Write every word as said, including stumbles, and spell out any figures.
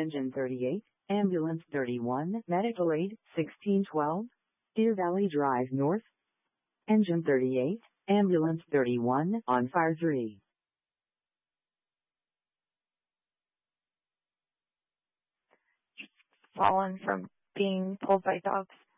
Engine thirty-eight, Ambulance thirty-one, Medical Aid sixteen twelve, Deer Valley Drive North. Engine thirty-eight, Ambulance thirty-one, on fire three. Fallen from being pulled by dogs.